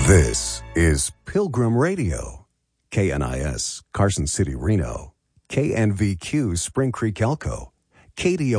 This is Pilgrim Radio, KNIS, Carson City, Reno, KNVQ, Spring Creek, Elko, KDO.